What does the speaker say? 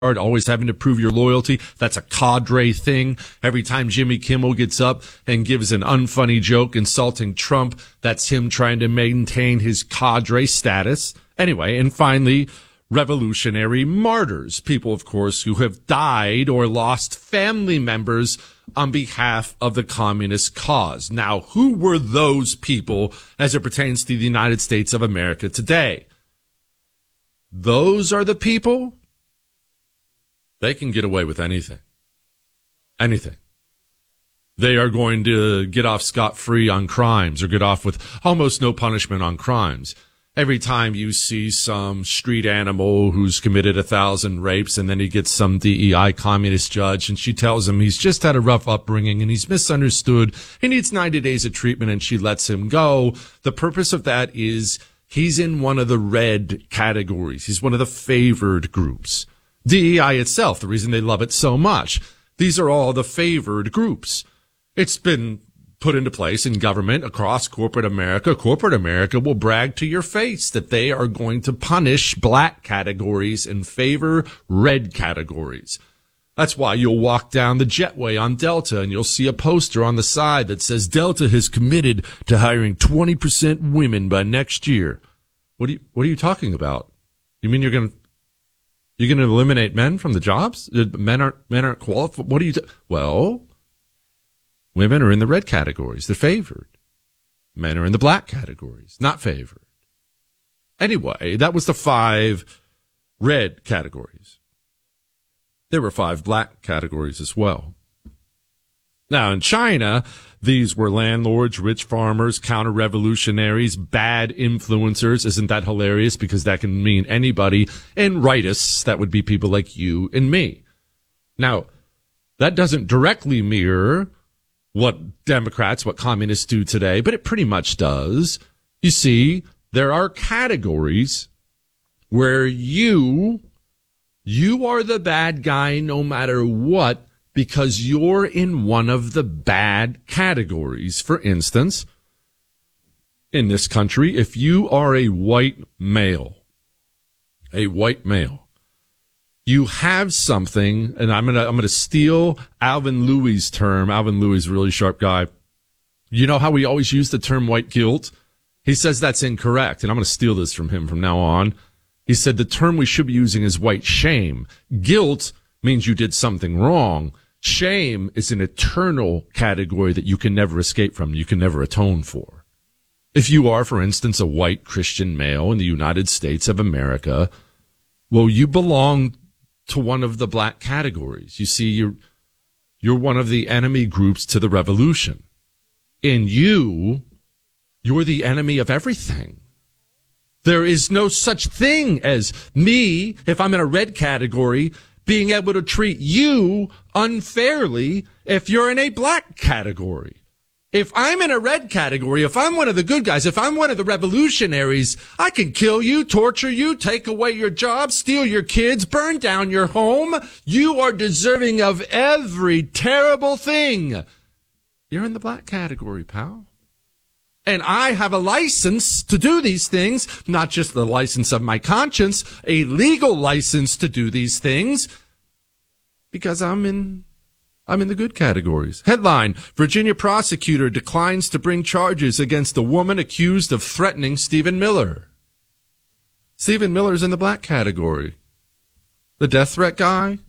always having to prove your loyalty. That's a cadre thing. Every time Jimmy Kimmel gets up and gives an unfunny joke insulting Trump, that's him trying to maintain his cadre status. Anyway, and finally, revolutionary martyrs. People, of course, who have died or lost family members on behalf of the communist cause. Now, who were those people as it pertains to the United States of America today? Those are the people. They can get away with anything. Anything. They are going to get off scot-free on crimes or get off with almost no punishment on crimes. Every time you see some street animal who's committed 1,000 rapes and then he gets some DEI communist judge and she tells him he's just had a rough upbringing and he's misunderstood, he needs 90 days of treatment and she lets him go. The purpose of that is he's in one of the red categories. He's one of the favored groups. DEI itself, the reason they love it so much, these are all the favored groups. It's been put into place in government across corporate America. Corporate America will brag to your face that they are going to punish black categories and favor red categories. That's why you'll walk down the jetway on Delta and you'll see a poster on the side that says Delta has committed to hiring 20% women by next year. What are you talking about? You mean you're going to eliminate men from the jobs? Men aren't qualified. What are you? Well, women are in the red categories. They're favored. Men are in the black categories, not favored. Anyway, that was the 5 red categories. There were 5 black categories as well. Now, in China, these were landlords, rich farmers, counter-revolutionaries, bad influencers. Isn't that hilarious? Because that can mean anybody. And rightists, that would be people like you and me. Now, that doesn't directly mirror what Democrats, what communists do today, but it pretty much does. You see, there are categories where you are the bad guy no matter what, because you're in one of the bad categories. For instance, in this country, if you are a white male, you have something, and I'm gonna steal Alvin Louis' term. Alvin Louis is a really sharp guy. You know how we always use the term white guilt? He says that's incorrect, and I'm gonna steal this from him from now on. He said the term we should be using is white shame. Guilt means you did something wrong. Shame is an eternal category that you can never escape from, you can never atone for. If you are, for instance, a white Christian male in the United States of America, well, you belong to one of the black categories. You see, you're one of the enemy groups to the revolution. And you're the enemy of everything. There is no such thing as me, if I'm in a red category, being able to treat you unfairly if you're in a black category. If I'm in a red category, if I'm one of the good guys, if I'm one of the revolutionaries, I can kill you, torture you, take away your job, steal your kids, burn down your home. You are deserving of every terrible thing. You're in the black category, pal. And I have a license to do these things, not just the license of my conscience, a legal license to do these things, because I'm in the good categories. Headline, Virginia prosecutor declines to bring charges against a woman accused of threatening Stephen Miller. Stephen Miller's in the black category. The death threat guy,